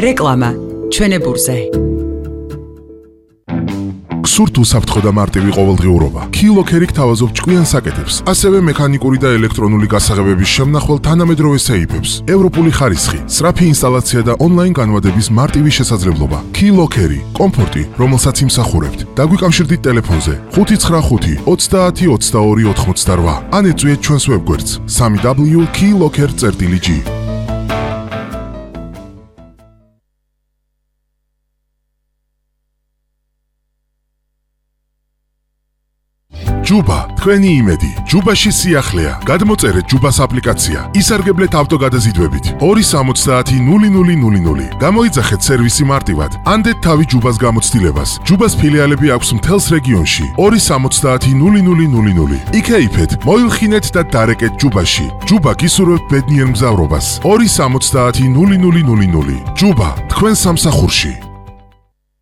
რეკლამა ჩვენებურზე. გსურთ უსაფრთხო და მარტივი ყოველდღიურობა. Keylogger გთავაზობ ჭკვიან საკეთებს, ასევე მექანიკური და ელექტრონული გასაღებების შემნახვალ თანამედროვე სეიფებს, ევროპული ხარისხი, სწრაფი ინსტალაცია და ონლაინ განვადების მარტივი შესაძლებლობა. Keylogger, კომფორტი, რომელსაც იმსახურებთ. დაგვიკავშირდით ტელეფონზე 595 30 22 88 ან ეწვიეთ ჩვენს ვებგვერდს www.keylogger.g. ჯუბა, თქვენი იმედი. ჯუბაში სიახლეა. გადმოწერეთ ჯუბას აპლიკაცია. ისარგებლეთ ავტოგადაზიდვებით. 270 0000. გამოიძახეთ სერვისი მარტივად. ანდეთ თავი ჯუბას გამოცდილებას. ჯუბას ფილიალები აქვს მთელს რეგიონში. 270 0000. იქეიფეთ, მოილხინეთ და დარეკეთ ჯუბაში. ჯუბა გისურვებთ ბედნიერ მგზავრობას. 270 0000. ჯუბა, თქვენ სამსახურში.